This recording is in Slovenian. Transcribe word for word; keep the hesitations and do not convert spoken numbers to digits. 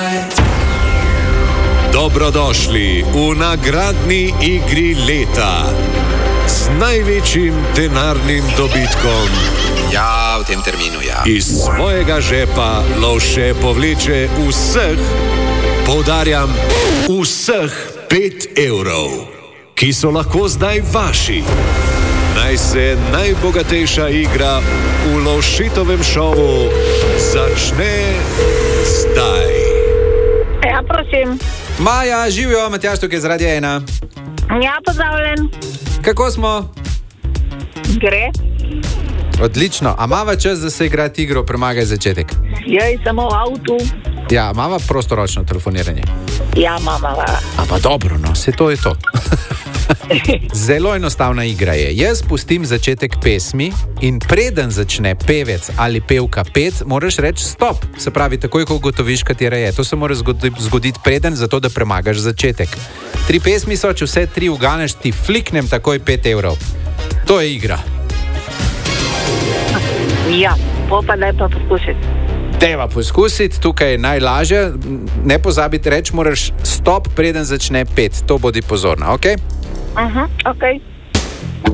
Dobrodošli v nagradni igri leta z največjim denarnim dobitkom. Ja, v tem terminu, ja. Iz svojega žepa Lovše povleče vseh, poudarjam, vseh pet evrov, ki so lahko zdaj vaši. Naj se najbogatejša igra v Lovšitovem šovu začne zdaj. Ja, prosim. Maja, živijo, Matjaž tukaj z Radia ena. Ja, pozdravljen. Kako smo? Gre. Odlično. A mava čas, da se igrati igro Premagaj začetek? Jaj, samo v avtu. Ja, mava prostoročno telefoniranje. Ja, mama. A pa dobro, no, se to je to. Zelo enostavna igra je. Jaz pustim začetek pesmi in preden začne pevec ali pevka pet, moraš reči stop. Se pravi, takoj, ko ugotoviš, katera je. To se mora zgoditi preden, zato da premagaš začetek. Tri pesmi so, če vse tri uganeš, ti fliknem takoj pet evrov. To je igra. Ja, pa daj pa poskusiti. Deva poskusiti, tukaj je najlažje. Ne pozabiti reči, moraš stop, preden začne pet. To bodi pozorna, ok? Aha, uh-huh, ok.